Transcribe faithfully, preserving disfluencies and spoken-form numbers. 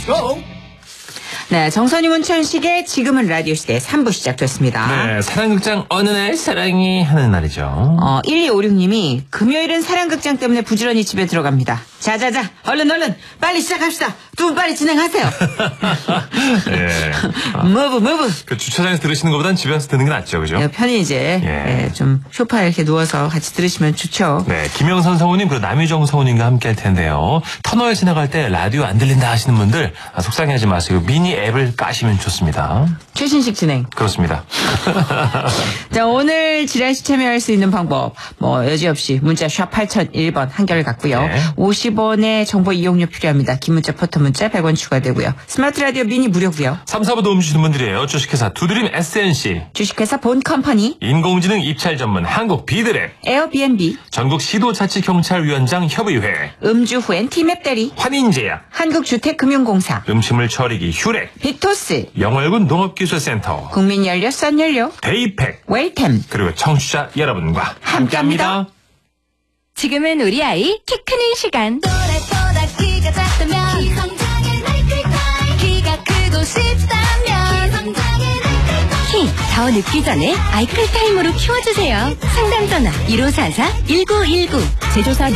Let's go. 네, 정선이 문천식의 지금은 라디오 시대 삼 부 시작됐습니다. 네, 사랑극장 어느 날 사랑이 하는 날이죠. 어, 일이오육 님이 금요일은 사랑극장 때문에 부지런히 집에 들어갑니다. 자자자, 얼른 얼른 빨리 시작합시다. 두 분 빨리 진행하세요. 예. 무브 무브. 그 주차장에서 들으시는 것보단 집에서 듣는 게 낫죠, 그죠? 네, 편히 이제 예. 예, 좀 소파에 이렇게 누워서 같이 들으시면 좋죠. 네, 김영선 성우님 그리고 남유정 성우님과 함께 할 텐데요. 터널 지나갈 때 라디오 안 들린다 하시는 분들 아, 속상해하지 마세요. 미니 앱을 까시면 좋습니다. 최신식 진행. 그렇습니다. 자, 오늘 지라시 참여할 수 있는 방법 뭐 여지없이 문자 샵 팔공공일 번 한결 같고요. 네. 오십 원의 정보 이용료 필요합니다. 긴 문자 포토 문자 백 원 추가되고요. 스마트 라디오 미니 무료고요. 삼, 사 부 도움 주시는 분들이에요. 주식회사 두드림 에스엔씨, 주식회사 본 컴퍼니, 인공지능 입찰 전문 한국 비드랩, 에어비앤비, 전국 시도자치경찰위원장 협의회, 음주 후엔 티맵 대리, 환인제약, 한국주택금융공사, 음식물 처리기 휴렉, 빅토스, 영월군 농업기술센터, 국민연료 썬연료, 데이팩, 웰템 그리고 청취자 여러분과 함께합니다. 지금은 우리 아이 키 크는 시간. 또래보다 키가 작다면 기성장애 나이클타임 키가 크고 싶다면 기성장애 나이클타임 키 더 늦기 전에 아이클 타임으로 키워주세요. 상담 전화 일오사사 일구일구 제조사